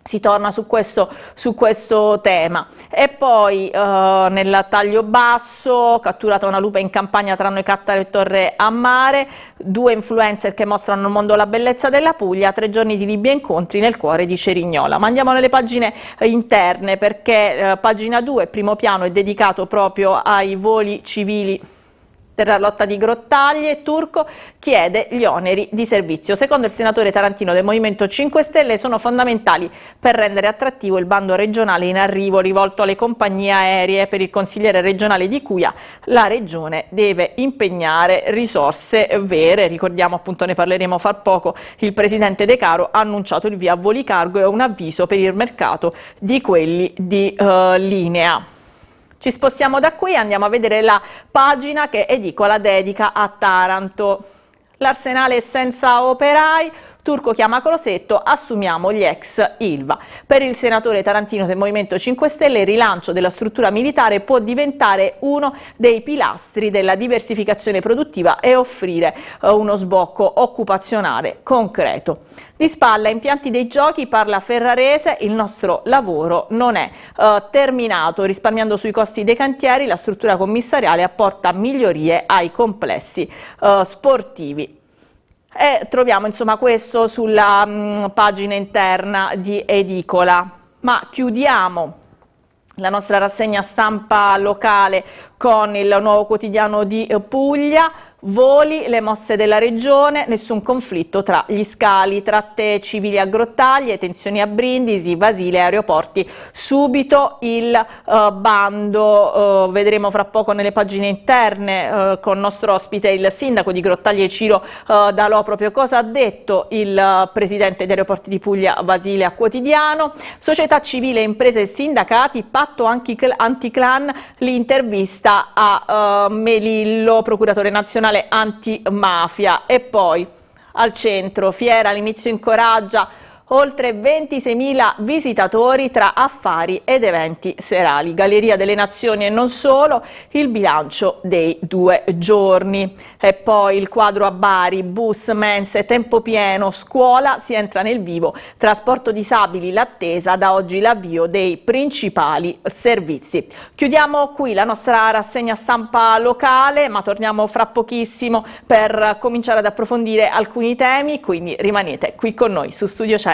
si torna su questo tema. E poi nel taglio basso, catturata una lupa in campagna tra Noicattaro e Torre a Mare, 2 influencer che mostrano al mondo la bellezza della Puglia, 3 giorni di Bibbia incontri nel cuore di Cerignola. Ma andiamo nelle pagine interne, perché pagina 2, primo piano, è dedicato proprio ai voli civili della lotta di Grottaglie. Turco chiede gli oneri di servizio. Secondo il senatore tarantino del Movimento 5 Stelle sono fondamentali per rendere attrattivo il bando regionale in arrivo rivolto alle compagnie aeree. Per il consigliere regionale di Cuia la regione deve impegnare risorse vere. Ricordiamo, appunto, ne parleremo fra poco, il presidente De Caro ha annunciato il via a voli cargo e un avviso per il mercato di quelli di linea. Ci spostiamo da qui e andiamo a vedere la pagina che Edicola dedica a Taranto. L'arsenale è senza operai, Turco chiama Crosetto, assumiamo gli ex Ilva. Per il senatore tarantino del Movimento 5 Stelle il rilancio della struttura militare può diventare uno dei pilastri della diversificazione produttiva e offrire uno sbocco occupazionale concreto. Di spalla impianti dei giochi parla Ferrarese, il nostro lavoro non è terminato, risparmiando sui costi dei cantieri la struttura commissariale apporta migliorie ai complessi sportivi. E troviamo insomma questo sulla pagina interna di Edicola. Ma chiudiamo la nostra rassegna stampa locale con il Nuovo Quotidiano di Puglia. Voli, le mosse della regione, nessun conflitto tra gli scali, tratte civili a Grottaglie, tensioni a Brindisi, Basile, aeroporti, subito il bando. Vedremo fra poco nelle pagine interne con il nostro ospite il sindaco di Grottaglie Ciro Dalò proprio cosa ha detto il presidente di Aeroporti di Puglia Basile a Quotidiano. Società civile, imprese e sindacati, patto anticlan, l'intervista a Melillo, procuratore nazionale antimafia. E poi al centro, fiera, all'inizio incoraggia, oltre 26.000 visitatori tra affari ed eventi serali. Galleria delle Nazioni e non solo, il bilancio dei 2 giorni. E poi il quadro a Bari, bus, mense, tempo pieno, scuola, si entra nel vivo, trasporto disabili, l'attesa, da oggi l'avvio dei principali servizi. Chiudiamo qui la nostra rassegna stampa locale, ma torniamo fra pochissimo per cominciare ad approfondire alcuni temi, quindi rimanete qui con noi su Studio 100.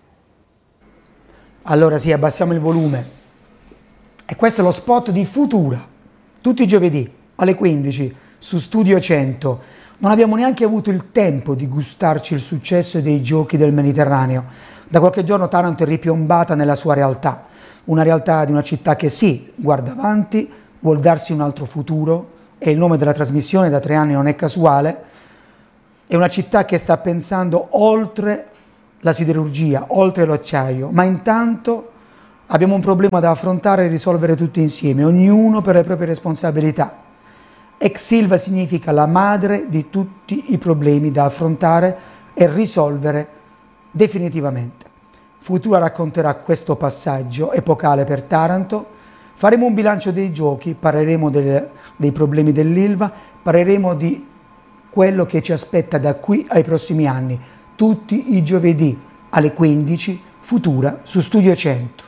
Allora sì, abbassiamo il volume. E questo è lo spot di Futura, tutti i giovedì alle 15 su Studio 100. Non abbiamo neanche avuto il tempo di gustarci il successo dei giochi del Mediterraneo. Da qualche giorno Taranto è ripiombata nella sua realtà, una realtà di una città che sì, guarda avanti, vuol darsi un altro futuro, e il nome della trasmissione da 3 anni non è casuale. È una città che sta pensando oltre la siderurgia, oltre l'acciaio, ma intanto abbiamo un problema da affrontare e risolvere tutti insieme, ognuno per le proprie responsabilità. Ex Ilva significa la madre di tutti i problemi da affrontare e risolvere definitivamente. Futura racconterà questo passaggio epocale per Taranto, faremo un bilancio dei giochi, parleremo dei problemi dell'Ilva, parleremo di quello che ci aspetta da qui ai prossimi anni. Tutti i giovedì alle 15, Futura su Studio 100.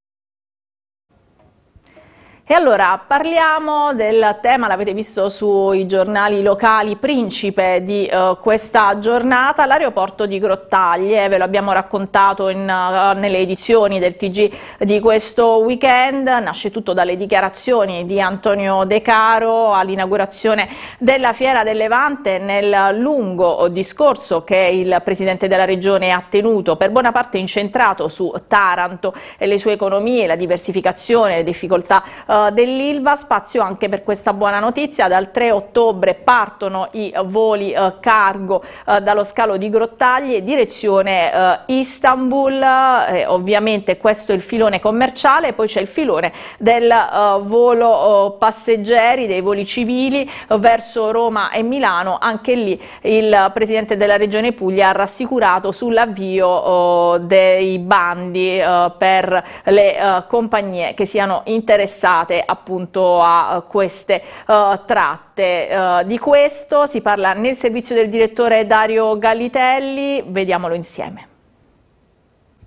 E allora parliamo del tema, l'avete visto sui giornali locali, principe di questa giornata, l'aeroporto di Grottaglie. Ve lo abbiamo raccontato nelle edizioni del TG di questo weekend. Nasce tutto dalle dichiarazioni di Antonio De Caro all'inaugurazione della Fiera del Levante, nel lungo discorso che il Presidente della Regione ha tenuto, per buona parte incentrato su Taranto e le sue economie, la diversificazione, le difficoltà dell'Ilva. Spazio anche per questa buona notizia: dal 3 ottobre partono i voli cargo dallo scalo di Grottaglie direzione Istanbul. Ovviamente questo è il filone commerciale, poi c'è il filone del volo passeggeri, dei voli civili verso Roma e Milano. Anche lì il Presidente della Regione Puglia ha rassicurato sull'avvio dei bandi per le compagnie che siano interessate appunto a queste tratte. Di questo si parla nel servizio del direttore Dario Gallitelli, vediamolo insieme.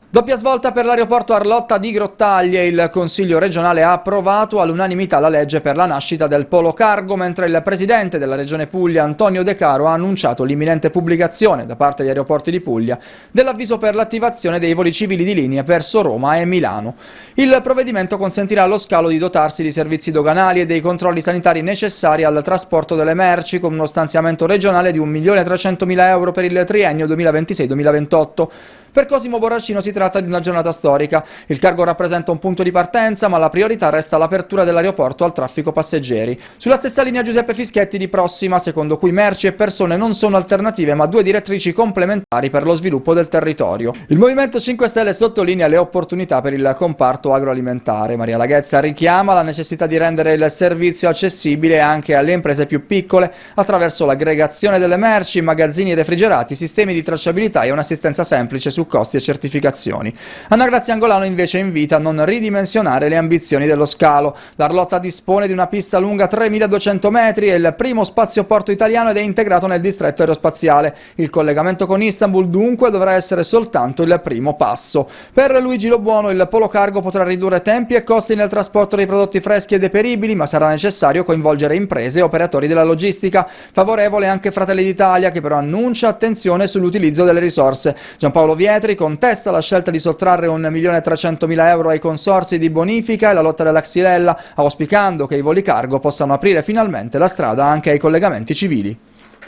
Doppia svolta per l'aeroporto Arlotta di Grottaglie. Il Consiglio regionale ha approvato all'unanimità la legge per la nascita del polo cargo, mentre il presidente della Regione Puglia, Antonio De Caro, ha annunciato l'imminente pubblicazione da parte degli aeroporti di Puglia dell'avviso per l'attivazione dei voli civili di linea verso Roma e Milano. Il provvedimento consentirà allo scalo di dotarsi di servizi doganali e dei controlli sanitari necessari al trasporto delle merci, con uno stanziamento regionale di 1.300.000 euro per il triennio 2026-2028. Per Cosimo Borracino si tratta di una giornata storica. Il cargo rappresenta un punto di partenza, ma la priorità resta l'apertura dell'aeroporto al traffico passeggeri. Sulla stessa linea Giuseppe Fischetti di Prossima, secondo cui merci e persone non sono alternative ma due direttrici complementari per lo sviluppo del territorio. Il Movimento 5 Stelle sottolinea le opportunità per il comparto agroalimentare. Maria Laghezza richiama la necessità di rendere il servizio accessibile anche alle imprese più piccole attraverso l'aggregazione delle merci, magazzini refrigerati, sistemi di tracciabilità e un'assistenza semplice su costi e certificazioni. Anna Grazia Angolano invece invita a non ridimensionare le ambizioni dello scalo. L'Arlotta dispone di una pista lunga 3.200 metri, è il primo spazioporto italiano ed è integrato nel distretto aerospaziale. Il collegamento con Istanbul dunque dovrà essere soltanto il primo passo. Per Luigi Lobuono il polo cargo potrà ridurre tempi e costi nel trasporto dei prodotti freschi e deperibili, ma sarà necessario coinvolgere imprese e operatori della logistica. Favorevole anche Fratelli d'Italia, che però annuncia attenzione sull'utilizzo delle risorse. Giampaolo Vietri contesta la scelta di sottrarre 1.300.000 euro ai consorzi di bonifica e la lotta della Xylella, auspicando che i voli cargo possano aprire finalmente la strada anche ai collegamenti civili.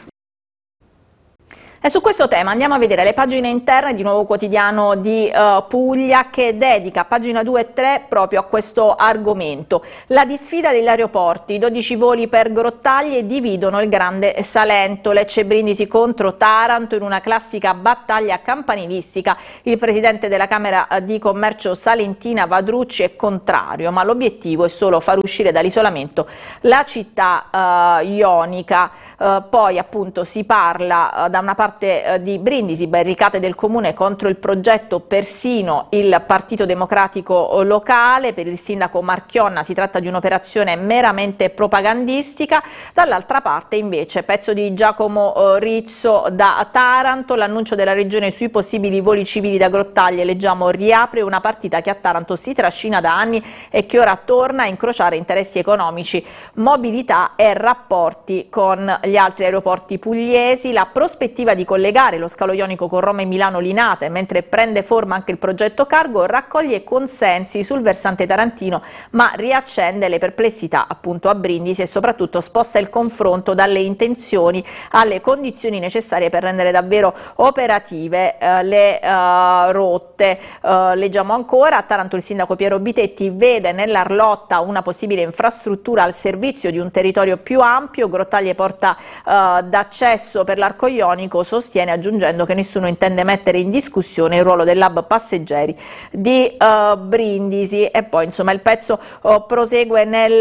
E su questo tema andiamo a vedere le pagine interne di Nuovo Quotidiano di Puglia, che dedica pagina 2 e 3 proprio a questo argomento. La disfida degli aeroporti, 12 voli per Grottaglie dividono il Grande Salento, Lecce Brindisi contro Taranto in una classica battaglia campanilistica. Il presidente della Camera di Commercio salentina Vadrucci è contrario, ma l'obiettivo è solo far uscire dall'isolamento la città ionica. Poi appunto si parla da una parte di Brindisi, barricate del comune contro il progetto, persino il Partito Democratico locale. Per il sindaco Marchionna si tratta di un'operazione meramente propagandistica. Dall'altra parte invece pezzo di Giacomo Rizzo da Taranto, l'annuncio della regione sui possibili voli civili da Grottaglie, leggiamo, riapre una partita che a Taranto si trascina da anni e che ora torna a incrociare interessi economici, mobilità e rapporti con gli altri aeroporti pugliesi. La prospettiva di collegare lo scalo ionico con Roma e Milano Linate, mentre prende forma anche il progetto cargo, raccoglie consensi sul versante tarantino, ma riaccende le perplessità appunto a Brindisi e soprattutto sposta il confronto dalle intenzioni alle condizioni necessarie per rendere davvero operative le rotte. Leggiamo ancora, a Taranto il sindaco Piero Bitetti vede nell'Arlotta una possibile infrastruttura al servizio di un territorio più ampio. Grottaglie porta d'accesso per l'arco ionico, sostiene, aggiungendo che nessuno intende mettere in discussione il ruolo dell'hub passeggeri di Brindisi. E poi insomma il pezzo prosegue nel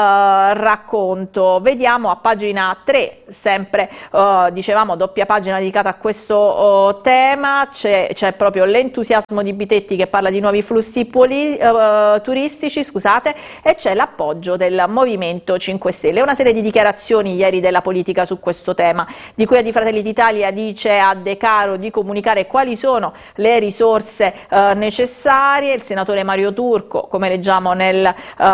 racconto. Vediamo a pagina 3, sempre dicevamo doppia pagina dedicata a questo tema, c'è proprio l'entusiasmo di Bitetti che parla di nuovi flussi turistici, scusate, e c'è l'appoggio del Movimento 5 Stelle. Una serie di dichiarazioni ieri della politica su questo tema, di cui a di Fratelli d'Italia dice a De Caro di comunicare quali sono le risorse necessarie. Il senatore Mario Turco, come leggiamo nel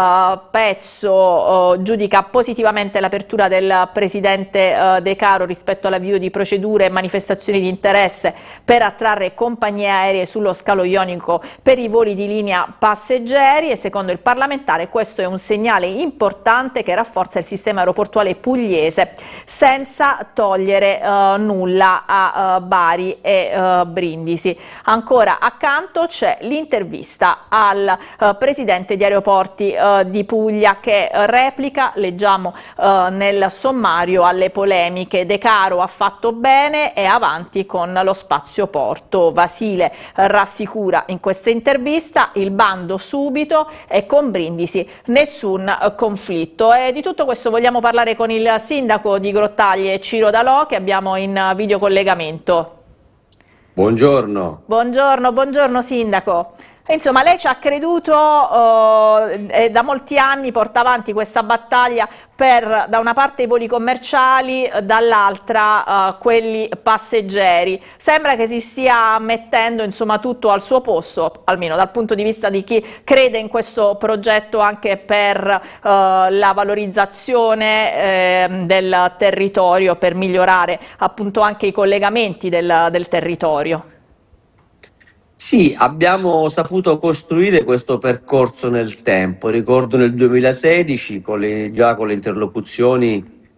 pezzo, giudica positivamente l'apertura del presidente De Caro rispetto all'avvio di procedure e manifestazioni di interesse per attrarre compagnie aeree sullo scalo ionico per i voli di linea passeggeri, e secondo il parlamentare questo è un segnale importante che rafforza il sistema aeroportuale pugliese senza togliere nulla a Bari e Brindisi. Ancora accanto c'è l'intervista al presidente di Aeroporti di Puglia che replica, leggiamo nel sommario, alle polemiche. De Caro ha fatto bene e avanti con lo spazio porto. Vasile rassicura in questa intervista, il bando subito e con Brindisi nessun conflitto. E di tutto questo vogliamo parlare con il sindaco di Grottaglie, Ciro Dalò, che abbiamo in videocollegamento. Buongiorno. Buongiorno sindaco. Insomma, lei ci ha creduto e da molti anni porta avanti questa battaglia per da una parte i voli commerciali, dall'altra quelli passeggeri. Sembra che si stia mettendo insomma tutto al suo posto, almeno dal punto di vista di chi crede in questo progetto anche per la valorizzazione del territorio, per migliorare appunto anche i collegamenti del territorio. Sì, abbiamo saputo costruire questo percorso nel tempo. Ricordo nel 2016, già con le interlocuzioni